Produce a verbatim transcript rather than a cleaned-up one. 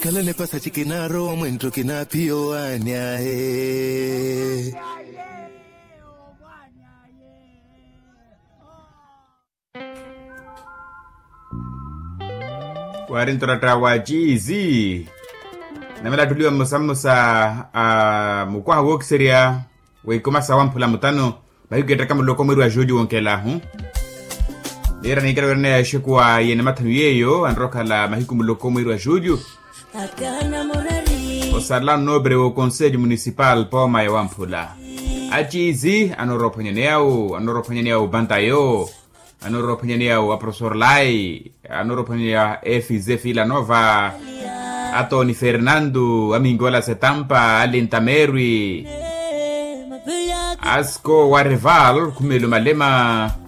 Kala ne pasa chikinaro mwentro kinapio anyahe. Warintorata wajizi namela tuliwa musamusa a mukwa wokseria weikoma sawampula mutano bayugeta kama loko mwiru wa joji wonkela hu lera ni kera ne shikwa yene matanu yeyo androka la mahiku muloko mwiru wa joji osala nobre au conseil municipal poma ya wampula ajizi anoroponyneao anoroponyneao bantayo anoroponyneao aprofesor Lai anoroponyneao F Z Fila Nova Atoni Fernando Amingola Setampa Alintamerwi Asko Wareval kumelo malema